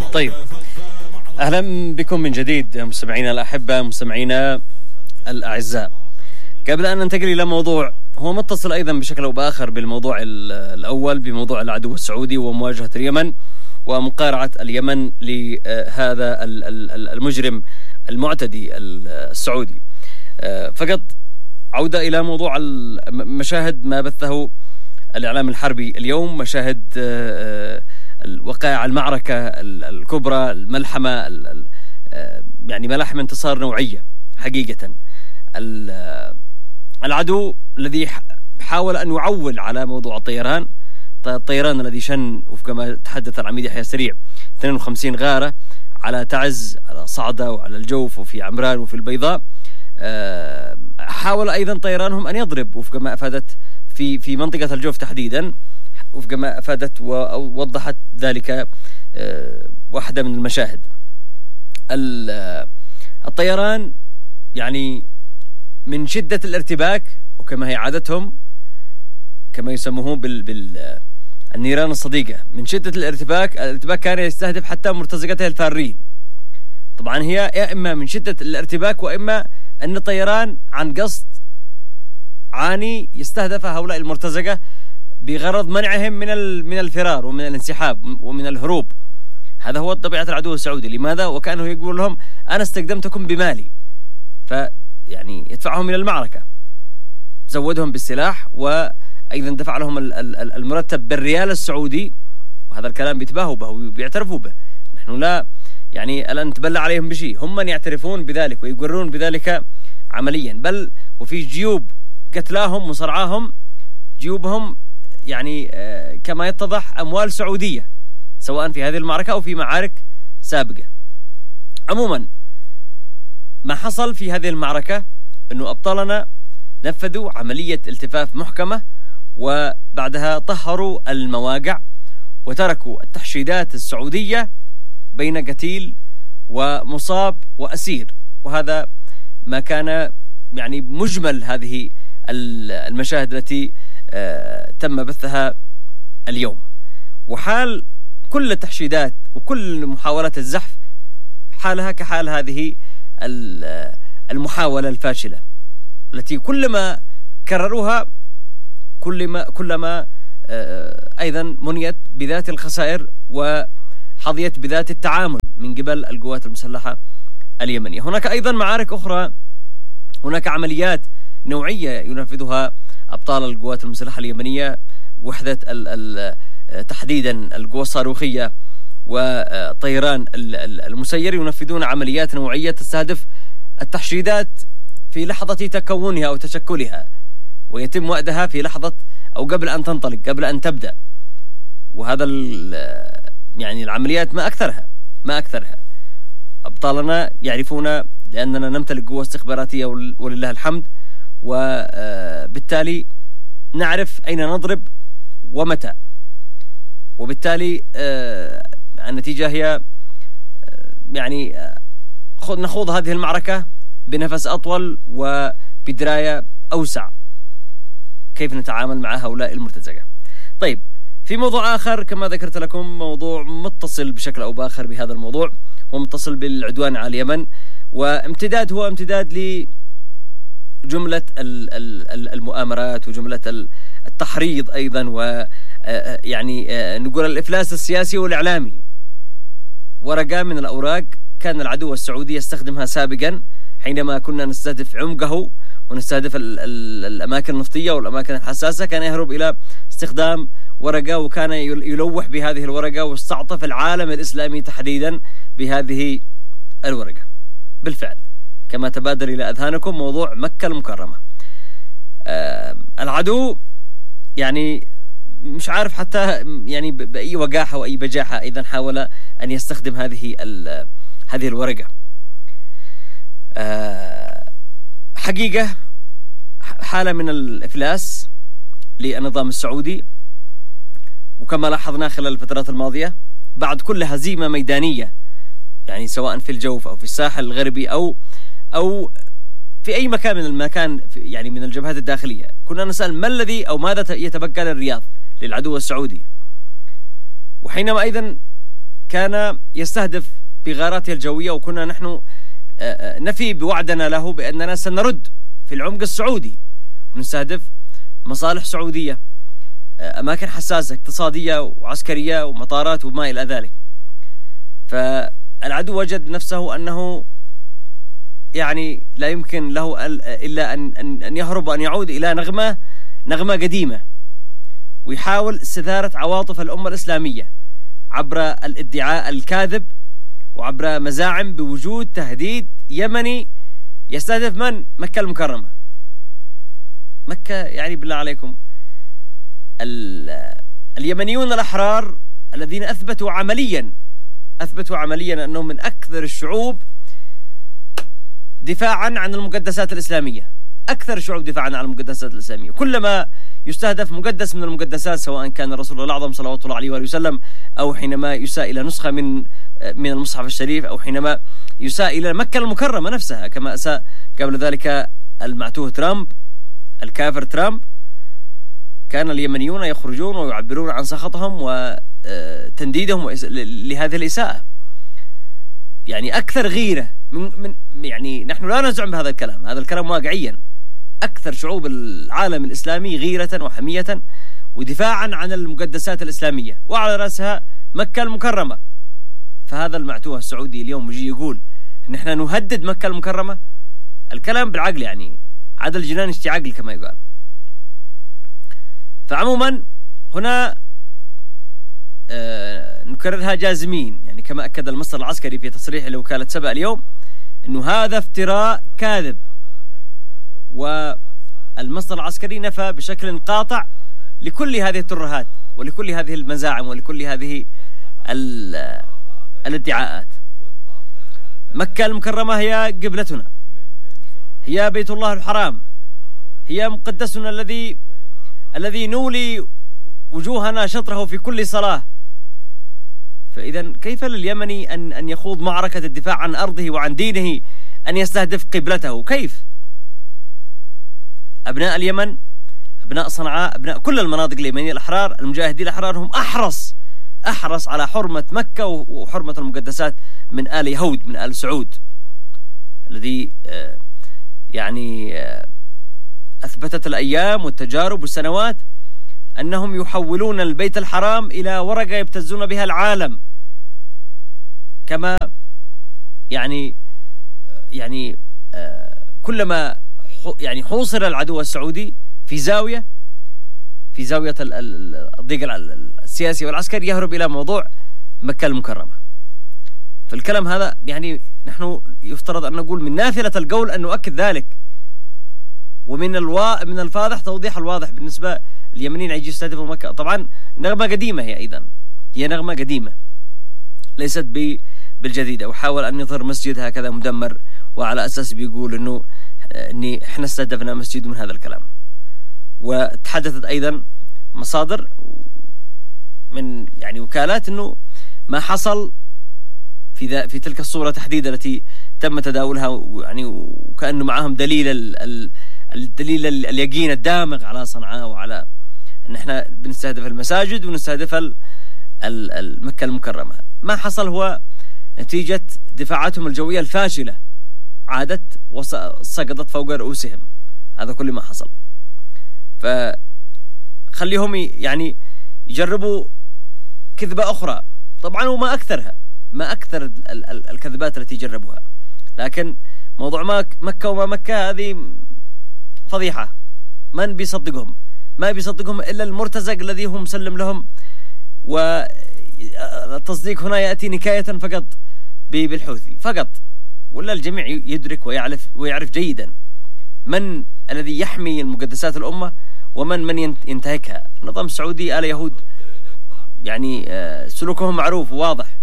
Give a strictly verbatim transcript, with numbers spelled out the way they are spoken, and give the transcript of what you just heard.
طيب، أهلا بكم من جديد مستمعينا الأحبة، مستمعينا الأعزاء. قبل أن ننتقل إلى موضوع هو متصل أيضا بشكل أو بآخر بالموضوع الأول، بموضوع العدو السعودي ومواجهة اليمن ومقارعة اليمن لهذا المجرم المعتدي السعودي، فقط عودة إلى موضوع مشاهد ما بثه الإعلام الحربي اليوم، مشاهد الوقائع المعركة الكبرى، الملحمة، يعني ملاحم انتصار نوعية حقيقة. العدو الذي حاول أن يعول على موضوع الطيران، الطيران الذي شن وفق ما تحدث العميد يحيى سريع اثنين وخمسين غارة على تعز، على صعدة وعلى الجوف وفي عمران وفي البيضاء. حاول أيضا طيرانهم أن يضرب وفق ما أفادت في في منطقة الجوف تحديدا، وفق ما أفادت ووضحت ذلك واحدة من المشاهد. الطيران يعني من شدة الارتباك، وكما هي عادتهم كما يسموه بال بال النيران الصديقة، من شدة الارتباك الارتباك كان يستهدف حتى مرتزقته الفارين. طبعا هي يا إما من شدة الارتباك وإما أن الطيران عن قصد عاني يستهدف هؤلاء المرتزقة بغرض منعهم من من الفرار ومن الانسحاب ومن الهروب. هذا هو طبيعة العدو السعودي. لماذا؟ وكانه يقول لهم أنا استخدمتكم بمالي، فيعني يدفعهم إلى المعركة، زودهم بالسلاح وأيضا دفع لهم المرتب بالريال السعودي، وهذا الكلام بيتباهوا به وبيعترفوا به. نحن لا يعني الآن نتبلى عليهم بشيء، هم من يعترفون بذلك ويقررون بذلك عمليا، بل وفي جيوب قتلاهم وصرعاهم جيوبهم يعني آه كما يتضح أموال سعودية، سواء في هذه المعركة أو في معارك سابقة. عموما ما حصل في هذه المعركة أنه أبطالنا نفذوا عملية التفاف محكمة، وبعدها طهروا المواقع وتركوا التحشيدات السعودية بين قتيل ومصاب وأسير. وهذا ما كان يعني مجمل هذه المشاهد التي تم بثها اليوم. وحال كل التحشيدات وكل محاولات الزحف حالها كحال هذه المحاولة الفاشلة التي كلما كرروها كلما كلما أيضا منيت بذات الخسائر وحظيت بذات التعامل من قبل القوات المسلحة اليمنية. هناك أيضا معارك أخرى، هناك عمليات نوعية ينفذها أبطال القوات المسلحة اليمنية، وحدة تحديدا القوى الصاروخية وطيران المسير، ينفذون عمليات نوعية تستهدف التحشيدات في لحظة تكونها أو تشكلها، ويتم وأدها في لحظة أو قبل أن تنطلق، قبل أن تبدأ. وهذا يعني العمليات ما أكثرها ما أكثرها أبطالنا يعرفون، لأننا نمتلك قوة استخباراتية ولله الحمد، وبالتالي نعرف أين نضرب ومتى، وبالتالي النتيجة هي يعني نخوض هذه المعركة بنفس أطول وبدراية أوسع كيف نتعامل مع هؤلاء المرتزقة. طيب، في موضوع آخر كما ذكرت لكم، موضوع متصل بشكل أو بآخر بهذا الموضوع، هو متصل بالعدوان على اليمن، وامتداد هو امتداد لجملة المؤامرات وجملة التحريض أيضا، ويعني نقول الإفلاس السياسي والإعلامي. ورقة من الأوراق كان العدو السعودي يستخدمها سابقا حينما كنا نستهدف عمقه ونستهدف الأماكن النفطية والأماكن الحساسة، كان يهرب إلى استخدام ورقة، وكان يلوح بهذه الورقة واستعطف العالم الإسلامي تحديدا بهذه الورقة. بالفعل كما تبادر إلى أذهانكم موضوع مكة المكرمة. آه العدو يعني مش عارف حتى يعني بأي وقاحة وأي بجاحة إذا حاول أن يستخدم هذه هذه الورقة. آه حقيقة حالة من الإفلاس للنظام السعودي، وكما لاحظنا خلال الفترات الماضية بعد كل هزيمة ميدانية، يعني سواء في الجوف أو في الساحل الغربي أو أو في أي مكان من المكان يعني من الجبهات الداخلية، كنا نسأل ما الذي أو ماذا يتبقى للرياض للعدو السعودي. وحينما أيضا كان يستهدف بغاراته الجوية، وكنا نحن نفي بوعدنا له بأننا سنرد في العمق السعودي ونستهدف مصالح سعودية، أماكن حساسة اقتصادية وعسكرية ومطارات وما إلى ذلك. فالعدو وجد نفسه أنه يعني لا يمكن له إلا أن أن يهرب وأن يعود إلى نغمة نغمة قديمة، ويحاول استثارة عواطف الأمة الإسلامية عبر الادعاء الكاذب وعبر مزاعم بوجود تهديد يمني يستهدف من؟ مكة المكرمة. مكة يعني بالله عليكم، اليمنيون الأحرار الذين أثبتوا عمليا أثبتوا عمليا أنهم من أكثر الشعوب دفاعا عن المقدسات الإسلامية، أكثر الشعوب دفاعا عن المقدسات الإسلامية. كلما يستهدف مقدس من المقدسات، سواء كان الرسول الأعظم صلوات الله عليه وآله وسلم، أو حينما يساء إلى نسخة من من المصحف الشريف، أو حينما يساء إلى مكة المكرمة نفسها، كما أساء قبل ذلك المعتوه ترامب الكافر ترامب، كان اليمنيون يخرجون ويعبرون عن سخطهم وتنديدهم لهذه الإساءة. يعني أكثر غيرة من, من يعني نحن لا نزعم بهذا الكلام، هذا الكلام واقعيا. أكثر شعوب العالم الإسلامي غيرة وحمية ودفاعا عن المقدسات الإسلامية، وعلى رأسها مكة المكرمة. فهذا المعتوه السعودي اليوم يجي يقول نحن نهدد مكة المكرمة، الكلام بالعقل، يعني عدل الجنان اشتي عقل كما يقال. فعموما هنا آه نكررها جازمين، يعني كما أكد المصدر العسكري في تصريح لوكالة سبأ اليوم أنه هذا افتراء كاذب، والمصدر العسكري نفى بشكل قاطع لكل هذه الترهات ولكل هذه المزاعم ولكل هذه الادعاءات. مكة المكرمة هي قبلتنا، هي بيت الله الحرام، هي مقدسنا الذي الذي نولي وجوهنا شطره في كل صلاة. فإذا كيف لليمني أن أن يخوض معركة الدفاع عن أرضه وعن دينه أن يستهدف قبلته؟ كيف؟ أبناء اليمن، أبناء صنعاء، أبناء كل المناطق اليمنية الأحرار، المجاهدين الأحرار هم أحرص أحرص على حرمة مكة وحرمة المقدسات من آل يهود، من آل سعود، الذي يعني أثبتت الأيام والتجارب والسنوات أنهم يحولون البيت الحرام إلى ورقة يبتزون بها العالم. كما يعني يعني كلما يعني حوصر العدو السعودي في زاوية في زاوية الضيق السياسي والعسكري، يهرب إلى موضوع مكة المكرمة. فالكلام هذا يعني نحن يفترض أن نقول من نافلة القول أن نؤكد ذلك، ومن الوا من الفاضح توضيح الواضح بالنسبة اليمنيين يجي يستهدفوا مكة. طبعا نغمة قديمة هي أيضا، هي نغمة قديمة ليست بالجديدة، وحاول أن يظهر مسجد هكذا مدمر، وعلى أساس بيقول أنه أني إحنا استهدفنا مسجد من هذا الكلام. وتحدثت أيضا مصادر من يعني وكالات أنه ما حصل في ذا في تلك الصورة تحديدا التي تم تداولها، يعني وكأنه معهم دليل ال ال الدليل اليقين الدامغ على صنعاء وعلى أن احنا بنستهدف المساجد ونستهدف المكة المكرمة. ما حصل هو نتيجة دفاعاتهم الجوية الفاشلة، عادت وسقطت فوق رؤوسهم. هذا كل ما حصل. فخليهم يعني يجربوا كذبة أخرى، طبعا وما أكثرها، ما أكثر الكذبات التي جربوها. لكن موضوع مكة وما مكة هذه فضيحة، من بيصدقهم؟ ما بيصدقهم إلا المرتزق الذي هم مسلم لهم، والتصديق هنا يأتي نكاية فقط بالحوثي فقط، ولا الجميع يدرك ويعرف ويعرف جيدا من الذي يحمي المقدسات الأمة ومن من ينتهكها. النظام السعودي آل يهود يعني سلوكهم معروف وواضح.